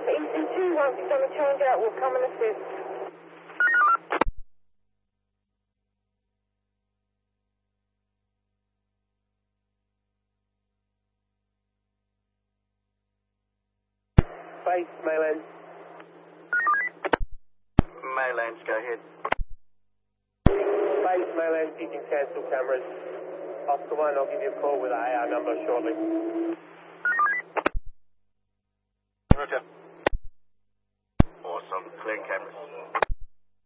EC2, once you've done the change out, will come and assist. Base, Maylands. Maylands, go ahead. Base, Maylands, you can cancel cameras. Oscar 1, I'll give you a call with the AR number shortly.